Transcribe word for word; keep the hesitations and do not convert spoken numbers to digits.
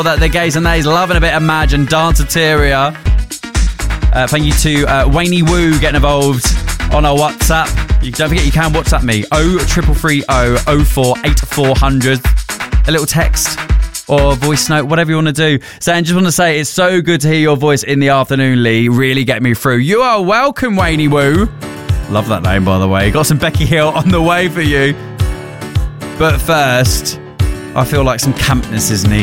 that the gays and theys loving a bit of Madge and Danceteria. Uh, thank you to uh, Wayne Woo getting involved on our WhatsApp. You, don't forget you can WhatsApp me oh three three three oh oh four eight four hundred. A little text or voice note, whatever you want to do. So I just want to say it's so good to hear your voice in the afternoon, Lee. Really get me through. You are welcome, Wayne Woo. Love that name, by the way. Got some Becky Hill on the way for you. But first, I feel like some campness is needed.